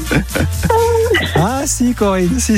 Ah si, Corinne, si.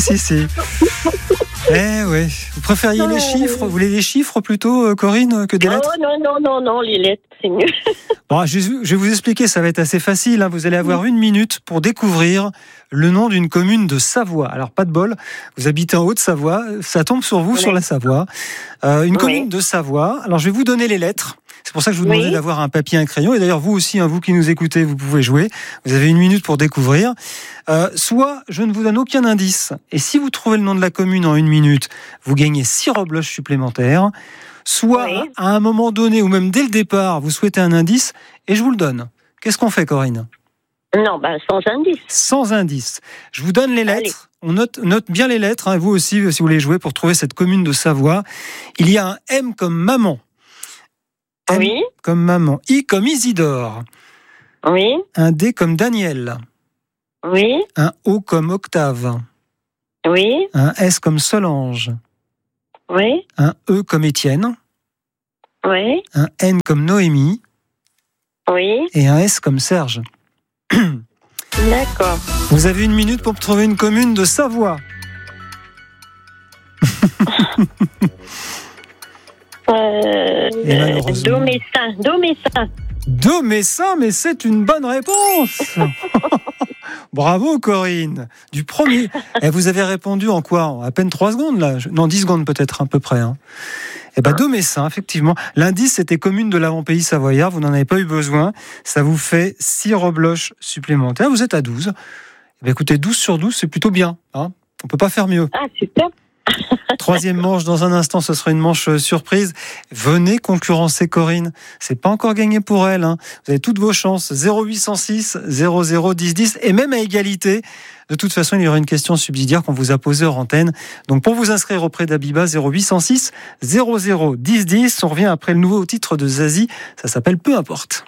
Eh oui, vous préfériez les chiffres? Vous voulez les chiffres plutôt, Corinne, que des lettres? Non, les lettres, c'est mieux. Bon, je vais vous expliquer, ça va être assez facile. Hein. Vous allez avoir 1 minute pour découvrir le nom d'une commune de Savoie. Alors, pas de bol, vous habitez en Haute-Savoie, ça tombe sur vous, sur la Savoie. Une commune de Savoie. Alors, je vais vous donner les lettres. C'est pour ça que je vous demandais d'avoir un papier et un crayon. Et d'ailleurs, vous aussi, vous qui nous écoutez, vous pouvez jouer. Vous avez 1 minute pour découvrir. Soit je ne vous donne aucun indice. Et si vous trouvez le nom de la commune en 1 minute, vous gagnez 6 rebloches supplémentaires. Soit à un moment donné, ou même dès le départ, vous souhaitez un indice et je vous le donne. Qu'est-ce qu'on fait, Corinne? Non, sans indice. Sans indice. Je vous donne les lettres. On note bien les lettres. Vous aussi, si vous voulez jouer pour trouver cette commune de Savoie. Il y a un M comme maman. M comme maman. I comme Isidore. Oui. Un D comme Daniel. Oui. Un O comme Octave. Oui. Un S comme Solange. Oui. Un E comme Étienne. Oui. Un N comme Noémie. Oui. Et un S comme Serge. D'accord. Vous avez 1 minute pour trouver une commune de Savoie. Domessin, mais c'est une bonne réponse. Bravo, Corinne. Du premier. Et vous avez répondu en quoi? En à peine 3 secondes, là? Non, 10 secondes peut-être, à peu près. Domessin, effectivement. L'indice, c'était commune de l'avant-pays savoyard. Vous n'en avez pas eu besoin. Ça vous fait 6 rebloches supplémentaires. Vous êtes à 12. Écoutez, 12 sur 12, c'est plutôt bien. On peut pas faire mieux. Ah, super. 3e manche, dans un instant, ce sera une manche surprise. Venez concurrencer Corinne. C'est pas encore gagné pour elle. Vous avez toutes vos chances. 0806 00 10 10 et même à égalité. De toute façon, il y aura une question subsidiaire qu'on vous a posée hors antenne. Donc, pour vous inscrire auprès d'Abiba, 0806 00 10 10. On revient après le nouveau titre de Zazie. Ça s'appelle Peu importe.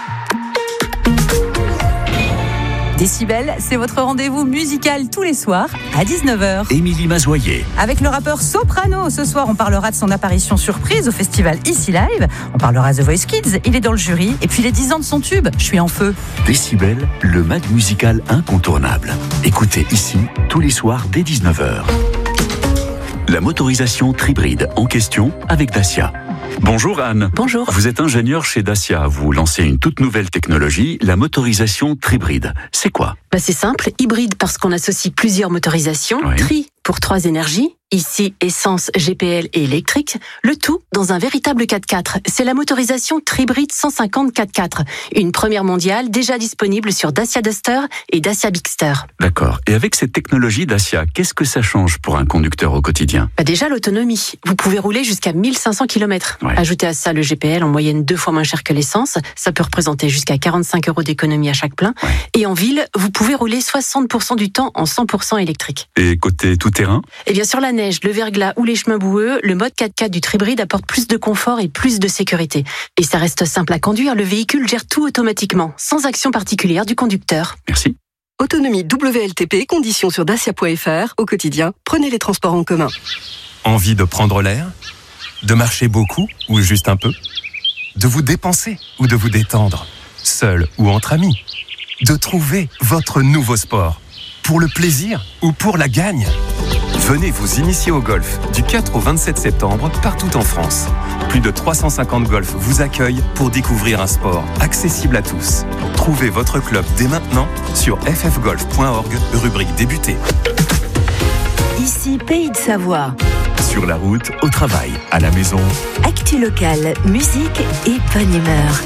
Décibel, c'est votre rendez-vous musical tous les soirs à 19h. Émilie Mazoyer. Avec le rappeur Soprano. Ce soir, on parlera de son apparition surprise au festival Ici Live. On parlera The Voice Kids. Il est dans le jury. Et puis les 10 ans de son tube, Je suis en feu. Décibel, le mag musical incontournable. Écoutez ici, tous les soirs dès 19h. La motorisation Tribride en question avec Dacia. Bonjour Anne. Bonjour. Vous êtes ingénieure chez Dacia. Vous lancez une toute nouvelle technologie, la motorisation Tribride. C'est quoi? C'est simple, hybride parce qu'on associe plusieurs motorisations, tri pour 3 énergies, ici essence, GPL et électrique, le tout dans un véritable 4x4. C'est la motorisation Tribride 150 4x4, une première mondiale déjà disponible sur Dacia Duster et Dacia Bigster. D'accord. Et avec cette technologie Dacia, qu'est-ce que ça change pour un conducteur au quotidien? Déjà l'autonomie. Vous pouvez rouler jusqu'à 1500 km. Ajoutez à ça le GPL en moyenne 2 fois moins cher que l'essence. Ça peut représenter jusqu'à 45 € d'économie à chaque plein. Et en ville, vous pouvez rouler 60% du temps en 100% électrique. Et côté tout-terrain? Sur la neige, le verglas ou les chemins boueux, le mode 4x4 du Tribride apporte plus de confort et plus de sécurité. Et ça reste simple à conduire, le véhicule gère tout automatiquement, sans action particulière du conducteur. Merci. Autonomie WLTP, conditions sur dacia.fr. Au quotidien, prenez les transports en commun. Envie de prendre l'air? De marcher beaucoup ou juste un peu? De vous dépenser ou de vous détendre? Seul ou entre amis? De trouver votre nouveau sport? Pour le plaisir ou pour la gagne? Venez vous initier au golf du 4 au 27 septembre partout en France. Plus de 350 golfs vous accueillent pour découvrir un sport accessible à tous. Trouvez votre club dès maintenant sur ffgolf.org, rubrique débuter. Ici, Pays de Savoie. Sur la route, au travail, à la maison. Actu locale, musique et bonne humeur.